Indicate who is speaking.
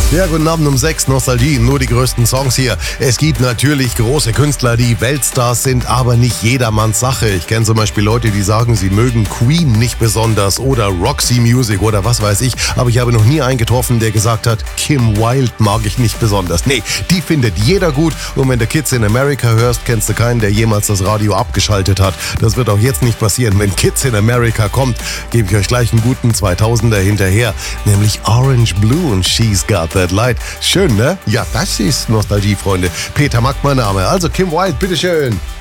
Speaker 1: Ja, guten Abend um 6, Nostalgie, nur die größten Songs hier. Es gibt natürlich große Künstler, die Weltstars sind, aber nicht jedermanns Sache. Ich kenne zum Beispiel Leute, die sagen, sie mögen Queen nicht besonders oder Roxy Music oder was weiß ich, aber ich habe noch nie einen getroffen, der gesagt hat, Kim Wilde mag ich nicht besonders. Nee, die findet jeder gut und wenn du Kids in America hörst, kennst du keinen, der jemals das Radio abgeschaltet hat. Das wird auch jetzt nicht passieren. Wenn Kids in America kommt, gebe ich euch gleich einen guten 2000er hinterher, nämlich Orange Blue und She's Got That Light. Schön, ne? Ja, das ist Nostalgie, Freunde. Peter Mack, mein Name. Also Kim Wilde, bitteschön.